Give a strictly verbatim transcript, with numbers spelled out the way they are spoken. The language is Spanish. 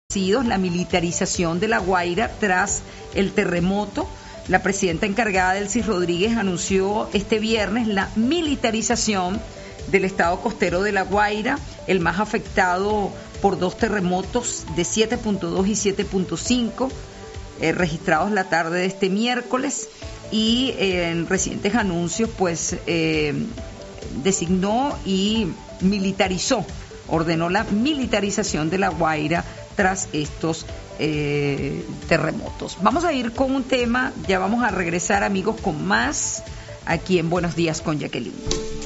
la militarización de La Guaira tras el terremoto. La presidenta encargada, Delcy Rodríguez, anunció este viernes la militarización del estado costero de La Guaira, el más afectado por dos terremotos de siete punto dos y siete punto cinco, eh, registrados la tarde de este miércoles, y eh, en recientes anuncios pues eh, designó y militarizó, ordenó la militarización de La Guaira tras estos eh, terremotos. Vamos a ir con un tema, ya vamos a regresar, amigos, con más aquí en Buenos Días con Jacqueline.